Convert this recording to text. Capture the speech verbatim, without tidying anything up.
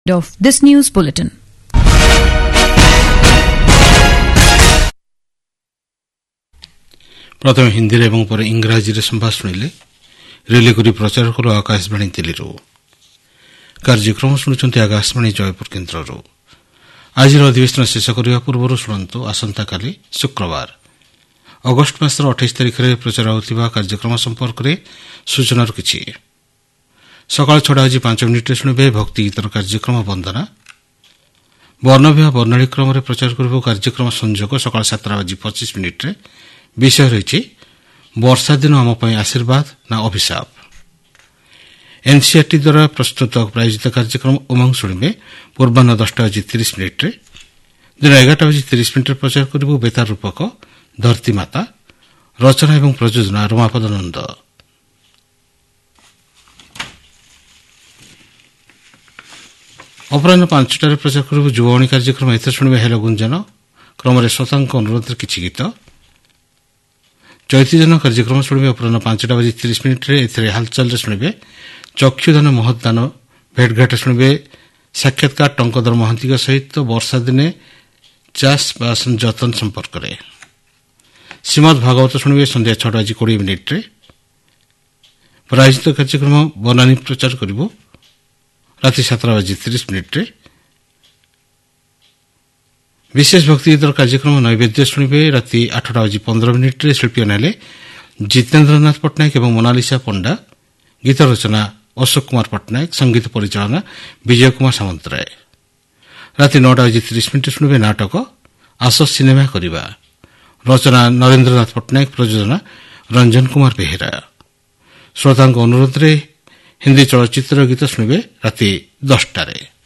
of this news bulletin. प्रथम हिंदी एवं पर इंग्राजी संवाद शुणिले रिले करी प्रचार कलु आकाशवाणी दिल्ली कार्यक्रम शुणुंट आकाशवाणी जयपुर केन्द्र आज अधिवेशन शेष करने पूर्व शुणु आसंता काली शुक्रवार अगस्ट मासर अठाईस तारिख में प्रचार होता कार्यक्रम संपर्क में सूचना किछि सकाल छटा बजी पांच मिनिट शुणे भक्ति गीतर कार्यक्रम वंदना वर्णविवाह वर्णाली क्रम प्रचार कर कार्यक्रम संयोग सकाल सातटा बजी पचिश मिनिट विषय रही वर्षा दिन आम आशीर्वाद ना अभिशाप एनसीईआरटी द्वारा प्रस्तुत प्रायोजित कार्यक्रम उमंग शुणे पूर्वाह्न दसटा बजी तीस मिनिट दिन एगारटा बजी तीस मिनिट प्रचार कर बेतार रूपक धरती माता रचना एवं प्रयोजना रमापद नंद अपराह पांचटार प्रचार कर युवाणी कार्यक्रम एथर शुणे हेलो गुंजन क्रम श्रोतांक अनुरोध किछि गीत चैतीजन कार्यक्रम शुणे अपराह पांचटा बजी तीस मिनिट एथरे हालचाल शुणे चक्षुदान महदान भेटघाट शुणे साक्षात्कार टंकधर महांती सहित वर्षा दिने चाष बासन जतन संपर्क में श्रीमद भागवत शुणे संध्या छटा बजी कोड़े मिनिट प्रायोजित कार्यक्रम बनानी प्रचार कर राति सातटा बजी तीस मिनिट विशेष भक्ति गीतर कार्यक्रम नैवेद्य शुणे राति आठटा बजी पंद्रह मिनिट शिल्पी ने जितेन्द्रनाथ पट्टनायक और मोनालिसा पंडा गीत रचना अशोक कुमार पट्टनायक संगीत परिचालना विजय कुमार सामंतराय राति नौटा बजी तीस मिनिट शुणे नाटक आस सिनेमा करवा रचना नरेन्द्रनाथ पट्टनायक प्रयोजना रंजन कुमार बेहेरा श्रोतांक अनुरोध हिंदी चलचित्र गीत शुणे राति दसटार